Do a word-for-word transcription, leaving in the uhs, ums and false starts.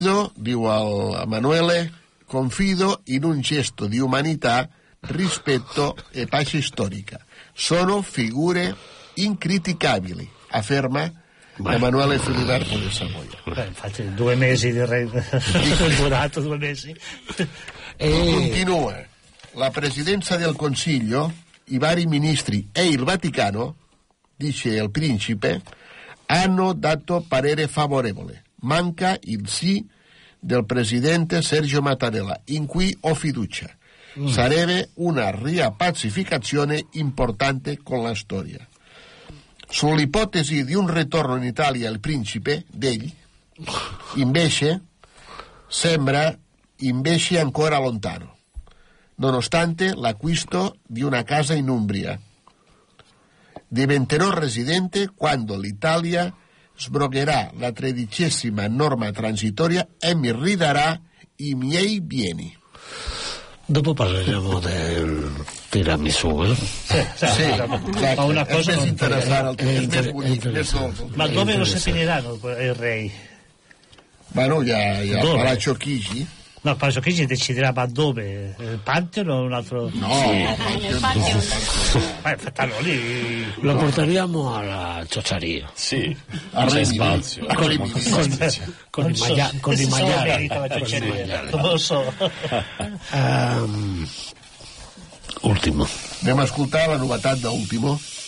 diu el Emanuele, confido in un gesto di umanità rispetto e pace storica. Sono figure incriticabili, afferma Beh. Emanuele Filiberto di Savoia. Beh, infatti due mesi di re... durato due mesi. E... Continua. La Presidenza del Consiglio, i vari ministri e il Vaticano, dice il principe, hanno dato parere favorevole. Manca il sì del presidente Sergio Mattarella, in cui ho fiducia. Mm. Sarebbe una riappacificazione importante con la storia. Sull'ipotesi di un ritorno in Italia al principe, degli, invece, sembra invece ancora lontano, nonostante l'acquisto di una casa in Umbria. Diventerò residente quando l'Italia sbrogherà la tredicesima norma transitoria e mi ridarà i miei beni. Dopo parleremo del tiramisù, eh? Sì, sì, sì, sì, ma una cosa non interessante, è inter- è interessante. Ma dove lo seppelliranno il re? Ma no, ya, ya Palazzo Chigi? No, Palazzo Chigi deciderà ma dove? Il Pantheon o un altro? No, sì. il Pantheon. Ma fatalo lì. Lo porteremo alla ciociaria. Sì, a c'è spazio. Con, con, con, con i maglia- con i maiali. Non lo so. Um, ultimo. Anem a escoltar la novetat d'Último.